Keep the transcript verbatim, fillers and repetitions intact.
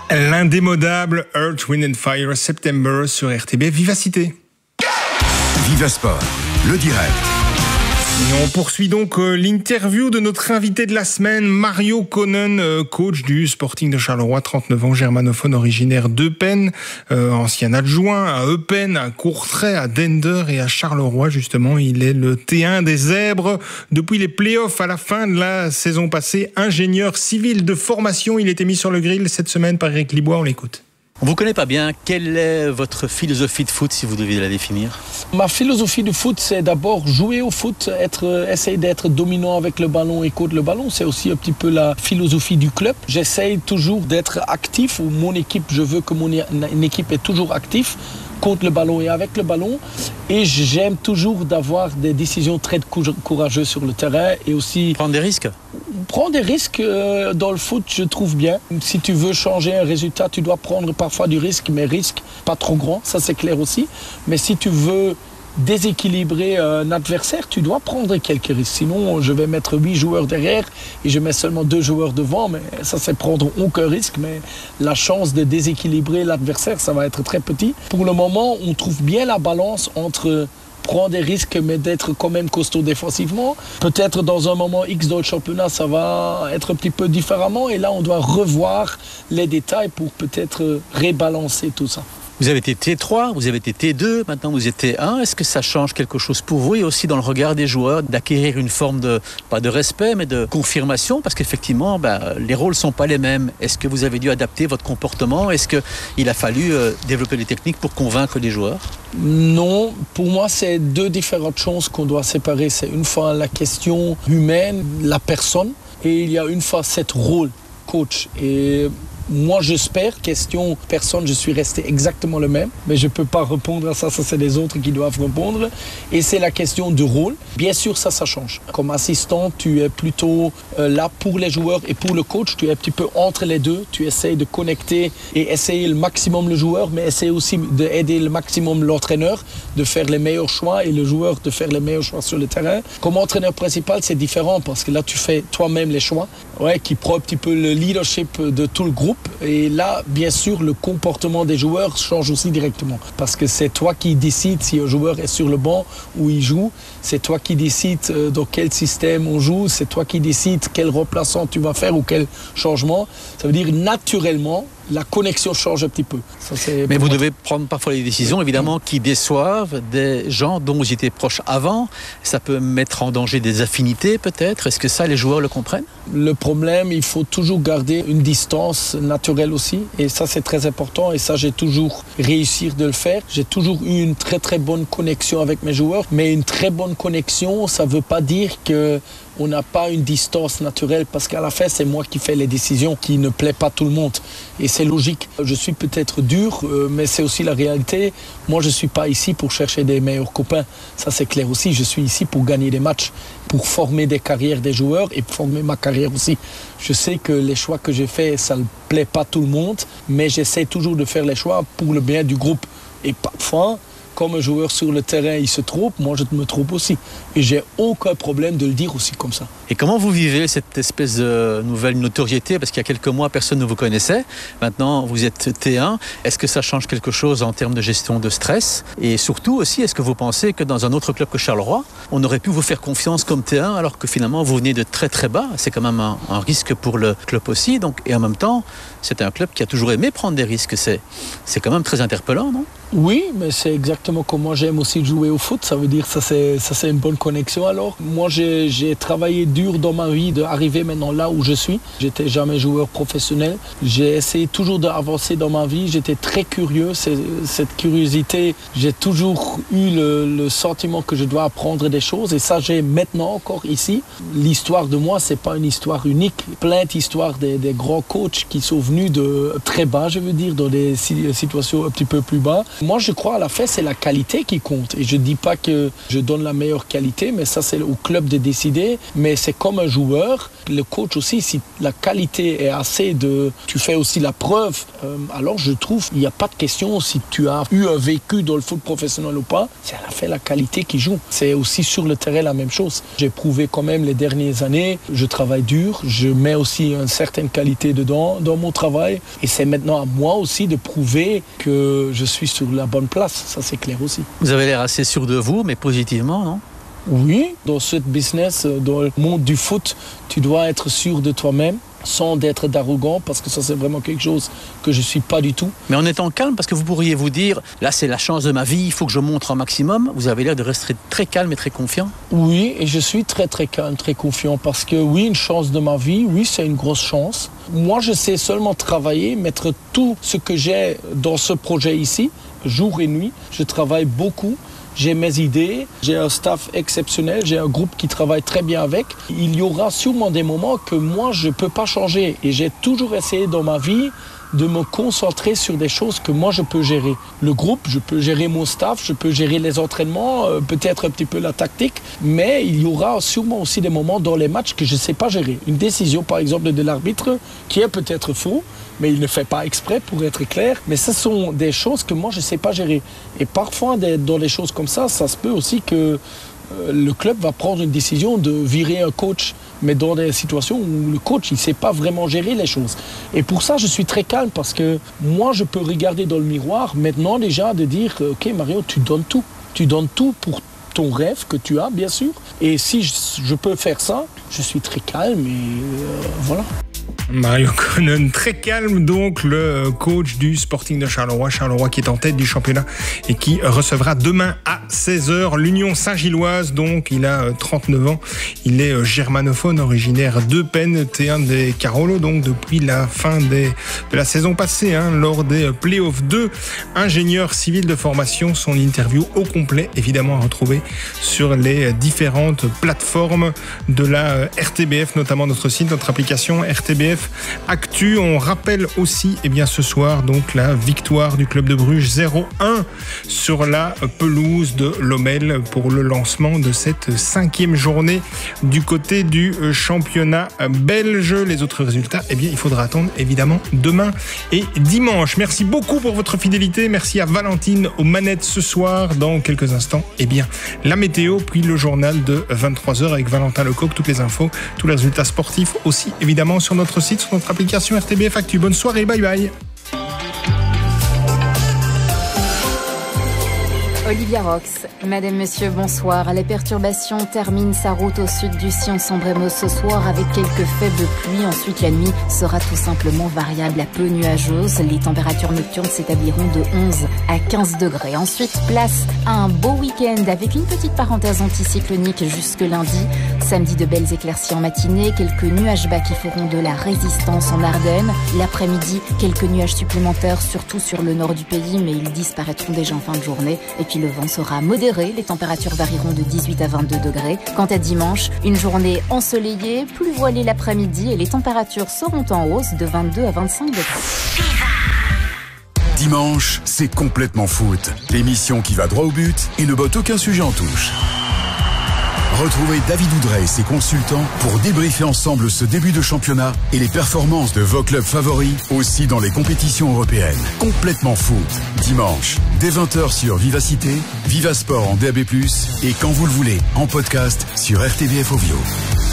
L'indémodable Earth, Wind and Fire, September sur R T B Vivacité. Viva Sport, le direct. Et on poursuit donc euh, l'interview de notre invité de la semaine, Mario Konen, euh, coach du Sporting de Charleroi, trente-neuf ans, germanophone, originaire d'Eupen, euh, ancien adjoint à Eupen, à Courtrai, à Dender et à Charleroi. Justement, il est le T un des Zèbres depuis les playoffs à la fin de la saison passée. Ingénieur civil de formation, il était mis sur le grill cette semaine par Eric Libois. On l'écoute. On ne vous connaît pas bien. Quelle est votre philosophie de foot, si vous deviez la définir ? Ma philosophie de foot, c'est d'abord jouer au foot, être, essayer d'être dominant avec le ballon et contre le ballon. C'est aussi un petit peu la philosophie du club. J'essaye toujours d'être actif, ou mon équipe, je veux que mon équipe est toujours active contre le ballon et avec le ballon. Et j'aime toujours d'avoir des décisions très courageuses sur le terrain et aussi... Prendre des risques ? Prendre des risques euh, dans le foot, je trouve bien. Si tu veux changer un résultat, tu dois prendre parfois du risque, mais risque pas trop grand, ça c'est clair aussi. Mais si tu veux déséquilibrer un adversaire, tu dois prendre quelques risques. Sinon, je vais mettre huit joueurs derrière et je mets seulement deux joueurs devant. Mais ça, c'est prendre aucun risque. Mais la chance de déséquilibrer l'adversaire, ça va être très petit. Pour le moment, on trouve bien la balance entre prendre des risques, mais d'être quand même costaud défensivement. Peut-être dans un moment X dans le championnat, ça va être un petit peu différemment. Et là, on doit revoir les détails pour peut-être rebalancer tout ça. Vous avez été T trois, vous avez été T deux, maintenant vous êtes T un. Est-ce que ça change quelque chose pour vous et aussi dans le regard des joueurs d'acquérir une forme de, pas de respect, mais de confirmation? Parce qu'effectivement, ben, les rôles ne sont pas les mêmes. Est-ce que vous avez dû adapter votre comportement? Est-ce qu'il a fallu euh, développer des techniques pour convaincre les joueurs? Non, pour moi, c'est deux différentes choses qu'on doit séparer. C'est une fois la question humaine, la personne, et il y a une facette rôle, coach. Et moi, j'espère, question personne, je suis resté exactement le même, mais je ne peux pas répondre à ça, ça c'est les autres qui doivent répondre. Et c'est la question de rôle. Bien sûr, ça, ça change. Comme assistant, tu es plutôt euh, là pour les joueurs et pour le coach. Tu es un petit peu entre les deux. Tu essayes de connecter et essayer le maximum le joueur, mais essayer aussi d'aider le maximum l'entraîneur, de faire les meilleurs choix et le joueur de faire les meilleurs choix sur le terrain. Comme entraîneur principal, c'est différent parce que là, tu fais toi-même les choix, ouais, qui prend un petit peu le leadership de tout le groupe. Et là, bien sûr, le comportement des joueurs change aussi directement. Parce que c'est toi qui décides si un joueur est sur le banc ou il joue. C'est toi qui décides dans quel système on joue. C'est toi qui décides quel remplaçant tu vas faire ou quel changement. Ça veut dire naturellement, la connexion change un petit peu. Ça, c'est Mais vous devez prendre parfois des décisions, évidemment, qui déçoivent des gens dont vous étiez proche avant. Ça peut mettre en danger des affinités, peut-être. Est-ce que ça, les joueurs le comprennent? Le problème, il faut toujours garder une distance naturelle aussi. Et ça, c'est très important. Et ça, j'ai toujours réussi de le faire. J'ai toujours eu une très, très bonne connexion avec mes joueurs. Mais une très bonne connexion, ça ne veut pas dire que on n'a pas une distance naturelle parce qu'à la fin, c'est moi qui fais les décisions qui ne plaisent pas tout le monde. Et c'est logique. Je suis peut-être dur, euh, mais c'est aussi la réalité. Moi, je ne suis pas ici pour chercher des meilleurs copains. Ça, c'est clair aussi. Je suis ici pour gagner des matchs, pour former des carrières des joueurs et pour former ma carrière aussi. Je sais que les choix que j'ai faits, ça ne plaît pas tout le monde, mais j'essaie toujours de faire les choix pour le bien du groupe. Et parfois, comme un joueur sur le terrain, il se trompe, moi je me trompe aussi. Et j'ai aucun problème de le dire aussi comme ça. Et comment vous vivez cette espèce de nouvelle notoriété? Parce qu'il y a quelques mois, personne ne vous connaissait. Maintenant, vous êtes T un. Est-ce que ça change quelque chose en termes de gestion de stress? Et surtout aussi, est-ce que vous pensez que dans un autre club que Charleroi, on aurait pu vous faire confiance comme T un alors que finalement vous venez de très très bas? C'est quand même un, un risque pour le club aussi. Donc, et en même temps, c'est un club qui a toujours aimé prendre des risques. C'est, c'est quand même très interpellant, non? Oui, mais c'est exactement comme moi j'aime aussi jouer au foot. Ça veut dire que ça c'est, ça c'est une bonne connexion alors. Moi j'ai, j'ai travaillé dur dans ma vie d'arriver maintenant là où je suis. J'étais jamais joueur professionnel. J'ai essayé toujours d'avancer dans ma vie. J'étais très curieux. C'est, cette curiosité, j'ai toujours eu le, le sentiment que je dois apprendre des choses. Et ça j'ai maintenant encore ici. L'histoire de moi, c'est pas une histoire unique. Plein d'histoires des, des grands coachs qui sont venus de très bas, je veux dire, dans des situations un petit peu plus bas. Moi, je crois à la fin, c'est la qualité qui compte. Et je ne dis pas que je donne la meilleure qualité, mais ça, c'est au club de décider. Mais c'est c'est comme un joueur. Le coach aussi, si la qualité est assez de... Tu fais aussi la preuve. Euh, alors je trouve qu'il n'y a pas de question si tu as eu un vécu dans le foot professionnel ou pas. C'est à la fin la qualité qui joue. C'est aussi sur le terrain la même chose. J'ai prouvé quand même les dernières années. Je travaille dur. Je mets aussi une certaine qualité dedans, dans mon travail. Et c'est maintenant à moi aussi de prouver que je suis sur la bonne place. Ça, c'est clair aussi. Vous avez l'air assez sûr de vous, mais positivement, non ? Oui, dans ce business, dans le monde du foot, tu dois être sûr de toi-même, sans d'être d'arrogant, parce que ça c'est vraiment quelque chose que je ne suis pas du tout. Mais en étant calme, parce que vous pourriez vous dire, là c'est la chance de ma vie, il faut que je montre un maximum, vous avez l'air de rester très calme et très confiant. Oui, et je suis très très calme, très confiant, parce que oui, une chance de ma vie, oui, c'est une grosse chance. Moi, je sais seulement travailler, mettre tout ce que j'ai dans ce projet ici, jour et nuit. Je travaille beaucoup. J'ai mes idées, j'ai un staff exceptionnel, j'ai un groupe qui travaille très bien avec. Il y aura sûrement des moments que moi, je ne peux pas changer. Et j'ai toujours essayé dans ma vie de me concentrer sur des choses que moi, je peux gérer. Le groupe, je peux gérer mon staff, je peux gérer les entraînements, euh, peut-être un petit peu la tactique. Mais il y aura sûrement aussi des moments dans les matchs que je ne sais pas gérer. Une décision, par exemple, de l'arbitre qui est peut-être faux, mais il ne fait pas exprès, pour être clair. Mais ce sont des choses que moi, je ne sais pas gérer. Et parfois, dans des choses comme ça, ça se peut aussi que euh, le club va prendre une décision de virer un coach, mais dans des situations où le coach, il ne sait pas vraiment gérer les choses. Et pour ça, je suis très calme, parce que moi, je peux regarder dans le miroir maintenant déjà de dire « Ok, Mario, tu donnes tout. Tu donnes tout pour ton rêve que tu as, bien sûr. Et si je, je peux faire ça, je suis très calme et euh, voilà. » Mario Konen, très calme donc, le coach du Sporting de Charleroi. Charleroi qui est en tête du championnat et qui recevra demain à seize heures l'Union Saint-Gilloise. Donc il a trente-neuf ans, il est germanophone, originaire d'Eupen, T un des Carolo, donc depuis la fin des, de la saison passée, hein, lors des playoffs deux. Ingénieur civil de formation, son interview au complet, évidemment à retrouver sur les différentes plateformes de la R T B F, notamment notre site, notre application R T B F Actu. On rappelle aussi, eh bien, ce soir, donc, la victoire du club de Bruges zéro un sur la pelouse de Lommel pour le lancement de cette cinquième journée du côté du championnat belge. Les autres résultats, eh bien, il faudra attendre évidemment demain et dimanche. Merci beaucoup pour votre fidélité. Merci à Valentine aux manettes ce soir. Dans quelques instants, eh bien, la météo, puis le journal de vingt-trois heures avec Valentin Lecoq. Toutes les infos, tous les résultats sportifs aussi, évidemment, sur notre site, sur notre application R T B F Actu. Bonne soirée, bye bye. Olivia Rox, Madame, Monsieur, bonsoir. Les perturbations terminent sa route au sud du Sion-Sambremo ce soir avec quelques faibles pluies. Ensuite, la nuit sera tout simplement variable à peu nuageuse. Les températures nocturnes s'établiront de onze à quinze degrés. Ensuite, place à un beau week-end avec une petite parenthèse anticyclonique jusque lundi. Samedi, de belles éclaircies en matinée, quelques nuages bas qui feront de la résistance en Ardennes. L'après-midi, quelques nuages supplémentaires, surtout sur le nord du pays, mais ils disparaîtront déjà en fin de journée. Et puis le vent sera modéré, les températures varieront de dix-huit à vingt-deux degrés. Quant à dimanche, une journée ensoleillée, plus voilée l'après-midi et les températures seront en hausse de vingt-deux à vingt-cinq degrés. Dimanche, c'est complètement foot. L'émission qui va droit au but et ne botte aucun sujet en touche. Retrouvez David Oudrey et ses consultants pour débriefer ensemble ce début de championnat et les performances de vos clubs favoris, aussi dans les compétitions européennes. Complètement foot, dimanche, dès vingt heures sur Vivacité, Vivasport en D A B plus, et quand vous le voulez, en podcast sur R T B F Ovio.